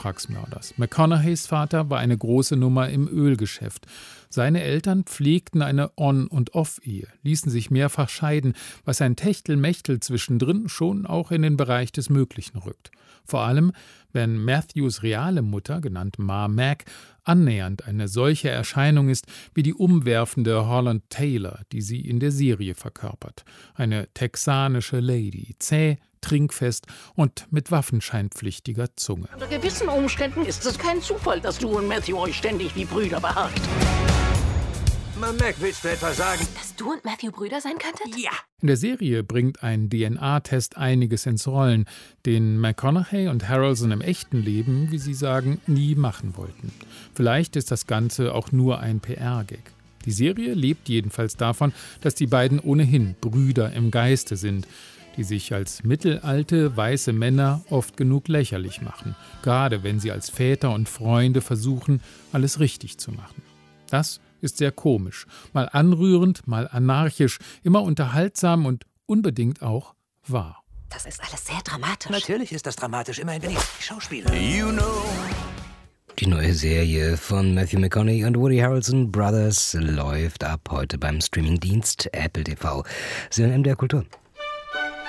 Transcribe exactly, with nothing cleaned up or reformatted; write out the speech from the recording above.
Auftragsmörders. McConaugheys Vater war eine große Nummer im Ölgeschäft. Seine Eltern pflegten eine On- und Off-Ehe, ließen sich mehrfach scheiden, was ein Techtelmechtel zwischendrin schon auch in den Bereich des Möglichen rückt. Vor allem, wenn Matthews reale Mutter, genannt Ma Mac, annähernd eine solche Erscheinung ist wie die umwerfende Holland Taylor, die sie in der Serie verkörpert. Eine texanische Lady, zäh, trinkfest und mit waffenscheinpflichtiger Zunge. Unter gewissen Umständen ist es kein Zufall, dass du und Matthew euch ständig wie Brüder behagt. Ma Mac, willst du etwa sagen, dass du und Matthew Brüder sein könntet? Ja. In der Serie bringt ein D N A-Test einiges ins Rollen, den McConaughey und Harrelson im echten Leben, wie sie sagen, nie machen wollten. Vielleicht ist das Ganze auch nur ein P R-Gag. Die Serie lebt jedenfalls davon, dass die beiden ohnehin Brüder im Geiste sind, die sich als mittelalte, weiße Männer oft genug lächerlich machen, gerade wenn sie als Väter und Freunde versuchen, alles richtig zu machen. Das ist sehr komisch, mal anrührend, mal anarchisch, immer unterhaltsam und unbedingt auch wahr. Das ist alles sehr dramatisch. Natürlich ist das dramatisch, immerhin bin ich Schauspieler. You know. Die neue Serie von Matthew McConaughey und Woody Harrelson, Brothers, läuft ab heute beim Streamingdienst Apple T V. Sie hören M D R Kultur.